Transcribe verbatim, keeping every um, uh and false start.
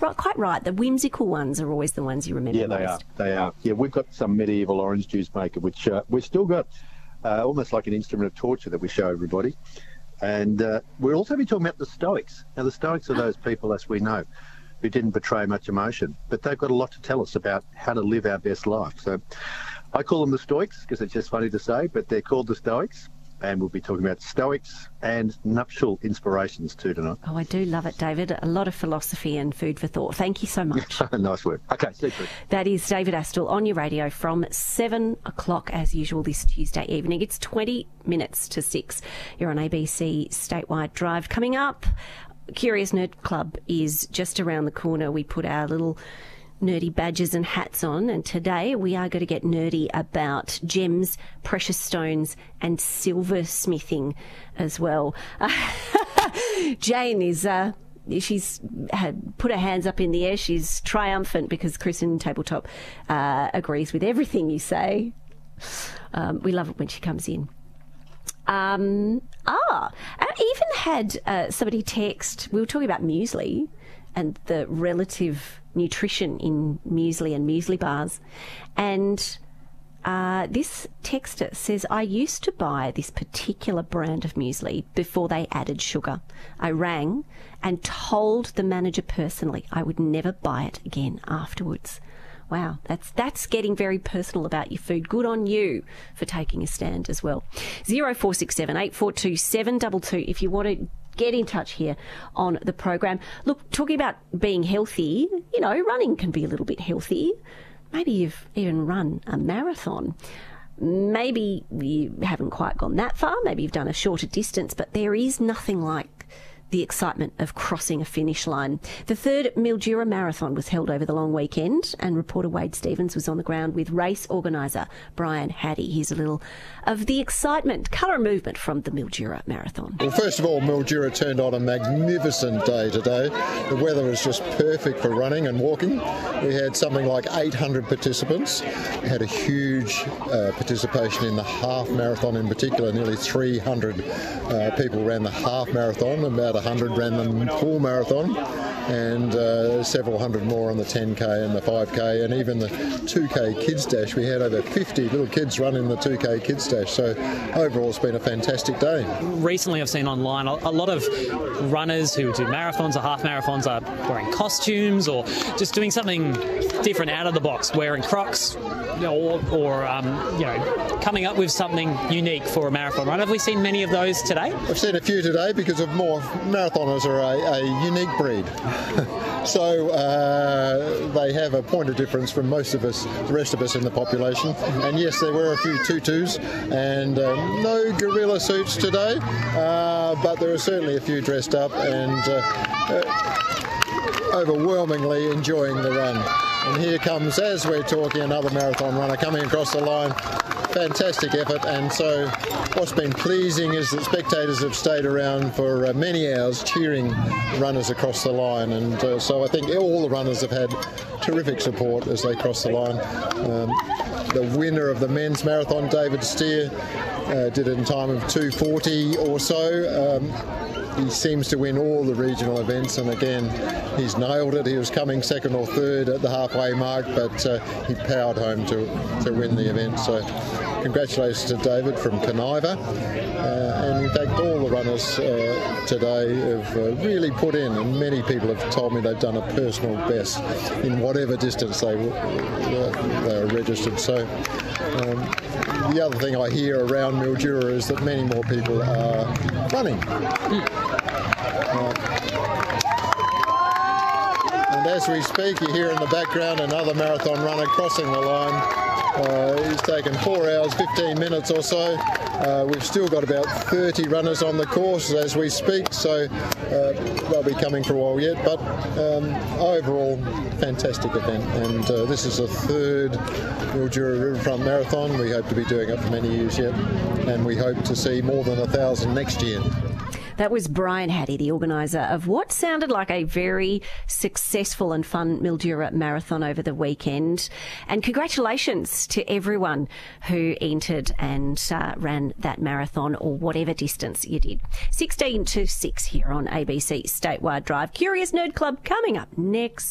right, quite right. The whimsical ones are always the ones you remember Yeah, they most. are. They are. Yeah, we've got some medieval orange juice maker, which uh, we've still got uh, almost like an instrument of torture that we show everybody. And uh, we'll also be talking about the Stoics. Now, the Stoics are those people, as we know, who didn't betray much emotion, but they've got a lot to tell us about how to live our best life. So I call them the Stoics because it's just funny to say, but they're called the Stoics. And we'll be talking about Stoics and nuptial inspirations too tonight. Oh, I do love it, David. A lot of philosophy and food for thought. Thank you so much. Nice work. Okay, secret. That is David Astle on your radio from seven o'clock as usual this Tuesday evening. It's twenty minutes to six. You're on A B C Statewide Drive. Coming up, Curious Nerd Club is just around the corner. We put our little nerdy badges and hats on, and today we are going to get nerdy about gems, precious stones and silversmithing as well. Uh, Jane is uh, she's had put her hands up in the air. She's triumphant because Chris in Tabletop uh, agrees with everything you say. Um, we love it when she comes in. Um, ah, I even had uh, somebody text, we were talking about muesli and the relative nutrition in muesli and muesli bars. And uh, this texter says, I used to buy this particular brand of muesli before they added sugar. I rang and told the manager personally I would never buy it again afterwards. Wow, that's that's getting very personal about your food. Good on you for taking a stand as well. zero four six seven eight four two seven two two if you want to get in touch here on the program. Look, talking about being healthy, you know, running can be a little bit healthy. Maybe you've even run a marathon. Maybe you haven't quite gone that far. Maybe you've done a shorter distance, but there is nothing like the excitement of crossing a finish line. The third Mildura Marathon was held over the long weekend, and reporter Wade Stevens was on the ground with race organiser Brian Haddy. Here's a little of the excitement, colour and movement from the Mildura Marathon. Well, first of all, Mildura turned on a magnificent day today. The weather is just perfect for running and walking. We had something like eight hundred participants. We had a huge uh, participation in the half marathon in particular. Nearly three hundred uh, people ran the half marathon, about one hundred ran the full marathon, and uh, several hundred more on the ten K and the five K, and even the two K Kids Dash. We had over fifty little kids running the two K Kids Dash, so overall it's been a fantastic day. Recently I've seen online a lot of runners who do marathons or half marathons are wearing costumes or just doing something different out of the box, wearing Crocs, you know, or, or um, you know, coming up with something unique for a marathon run. Have we seen many of those today? I've seen a few today because of more marathoners are a, a unique breed. So uh, they have a point of difference from most of us, the rest of us in the population. And yes, there were a few tutus and uh, no gorilla suits today, uh, but there are certainly a few dressed up and uh, uh, overwhelmingly enjoying the run. And here comes, as we're talking, another marathon runner coming across the line. Fantastic effort, and so what's been pleasing is that spectators have stayed around for uh, many hours cheering runners across the line, and uh, so I think all the runners have had terrific support as they cross the line. Um, the winner of the men's marathon, David Steer, uh, did it in time of two forty or so. Um, He seems to win all the regional events, and again, he's nailed it. He was coming second or third at the halfway mark, but uh, he powered home to, to win the event. So congratulations to David from Conniva. Uh, and in fact, all the runners uh, today have uh, really put in, and many people have told me they've done a personal best in whatever distance they, uh, they are registered. So um, the other thing I hear around Mildura is that many more people are running. Mm. Uh, and as we speak, you hear in the background another marathon runner crossing the line. Uh, he's taken four hours, fifteen minutes or so. Uh, we've still got about thirty runners on the course as we speak, so uh, they'll be coming for a while yet. But um, overall, fantastic event. And uh, this is the third Mildura Riverfront Marathon. We hope to be doing it for many years yet, and we hope to see more than a thousand next year. That was Brian Haddy, the organiser of what sounded like a very successful and fun Mildura Marathon over the weekend. And congratulations to everyone who entered and uh, ran that marathon or whatever distance you did. sixteen to six here on A B C Statewide Drive. Curious Nerd Club coming up next.